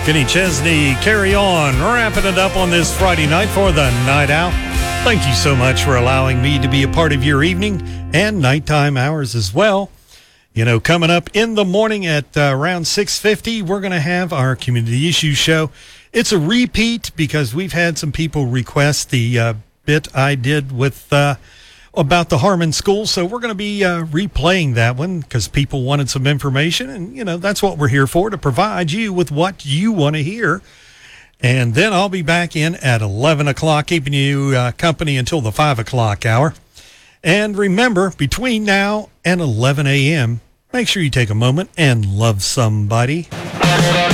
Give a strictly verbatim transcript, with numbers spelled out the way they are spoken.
Kenny Chesney, Carry On, wrapping it up on this Friday night for the Night Out. Thank you so much for allowing me to be a part of your evening and nighttime hours as well. You know, coming up in the morning at uh, around six fifty, we're going to have our Community Issues Show. It's a repeat because we've had some people request the uh, bit I did with uh, about the Harmon School, so we're going to be uh, replaying that one because people wanted some information, and, you know, that's what we're here for, to provide you with what you want to hear. And then I'll be back in at eleven o'clock, keeping you uh, company until the five o'clock hour. And remember, between now and eleven a.m., make sure you take a moment and love somebody.